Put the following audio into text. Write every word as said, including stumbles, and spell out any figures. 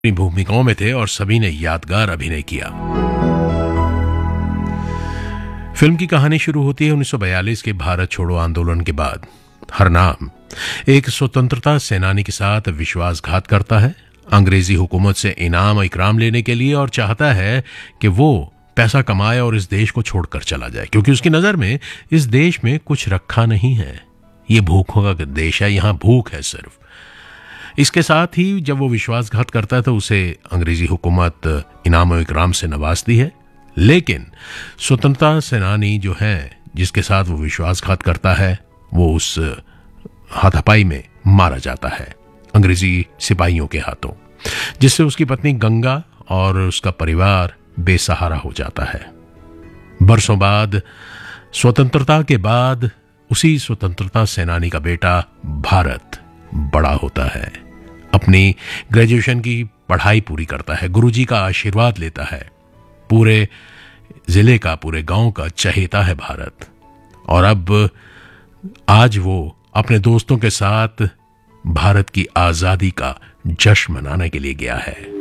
अपनी भूमिकाओं में थे और सभी ने यादगार अभिनय किया। फिल्म की कहानी शुरू होती है उन्नीस सौ बयालीस के भारत छोड़ो आंदोलन के बाद। हरनाम एक स्वतंत्रता सेनानी के साथ विश्वासघात करता है, अंग्रेजी हुकूमत से इनाम इकराम लेने के लिए, और चाहता है कि वो पैसा कमाए और इस देश को छोड़कर चला जाए, क्योंकि उसकी नजर में इस देश में कुछ रखा नहीं है। ये भूखों का देश है, यहां भूख है सिर्फ। इसके साथ ही जब वो विश्वासघात करता है तो उसे अंग्रेजी हुकूमत इनाम और इकराम से नवाजती है, लेकिन स्वतंत्रता सेनानी जो है जिसके साथ वो विश्वासघात करता है वो उस हाथापाई में मारा जाता है अंग्रेजी सिपाहियों के हाथों, जिससे उसकी पत्नी गंगा और उसका परिवार बेसहारा हो जाता है। बरसों बाद, स्वतंत्रता के बाद, उसी स्वतंत्रता सेनानी का बेटा भारत बड़ा होता है, अपनी ग्रेजुएशन की पढ़ाई पूरी करता है, गुरुजी का आशीर्वाद लेता है, पूरे जिले का, पूरे गांव का चहेता है भारत। और अब आज वो अपने दोस्तों के साथ भारत की आजादी का जश्न मनाने के लिए गया है।